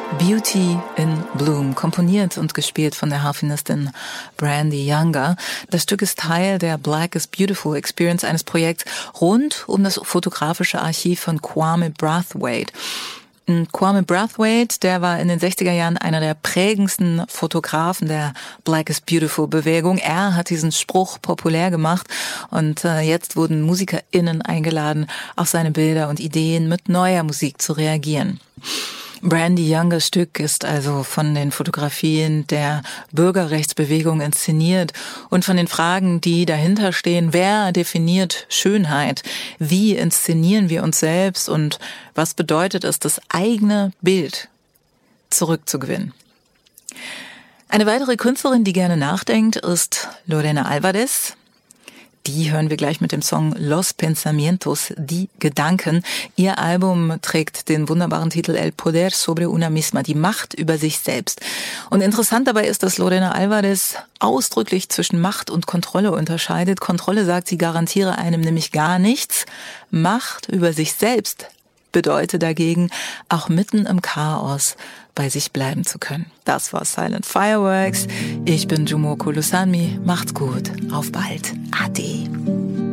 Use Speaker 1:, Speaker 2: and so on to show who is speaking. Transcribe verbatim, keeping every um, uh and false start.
Speaker 1: Beauty in Bloom, komponiert und gespielt von der Harfenistin Brandy Younger. Das Stück ist Teil der Black is Beautiful Experience, eines Projekts rund um das fotografische Archiv von Kwame Brathwaite. Kwame Brathwaite, der war in den sechziger Jahren einer der prägendsten Fotografen der Black is Beautiful Bewegung. Er hat diesen Spruch populär gemacht und äh, jetzt wurden MusikerInnen eingeladen, auf seine Bilder und Ideen mit neuer Musik zu reagieren. Brandy Youngers Stück ist also von den Fotografien der Bürgerrechtsbewegung inszeniert und von den Fragen, die dahinter stehen. Wer definiert Schönheit? Wie inszenieren wir uns selbst? Und was bedeutet es, das eigene Bild zurückzugewinnen? Eine weitere Künstlerin, die gerne nachdenkt, ist Lorena Alvarez. Die hören wir gleich mit dem Song Los Pensamientos, die Gedanken. Ihr Album trägt den wunderbaren Titel El Poder sobre una misma, die Macht über sich selbst. Und interessant dabei ist, dass Lorena Alvarez ausdrücklich zwischen Macht und Kontrolle unterscheidet. Kontrolle, sagt sie, garantiere einem nämlich gar nichts. Macht über sich selbst bedeutet dagegen, auch mitten im Chaos bei sich bleiben zu können. Das war Silent Fireworks. Ich bin Jumoko Lusanmi. Macht's gut. Auf bald. Ade.